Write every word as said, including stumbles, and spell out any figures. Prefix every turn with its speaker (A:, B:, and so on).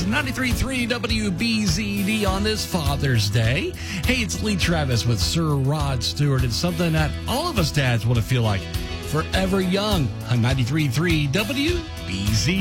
A: ninety-three point three W B Z D on this Father's Day. Hey, it's Lee Travis with Sir Rod Stewart. It's something that all of us dads want to feel like forever young on ninety-three point three W B Z D.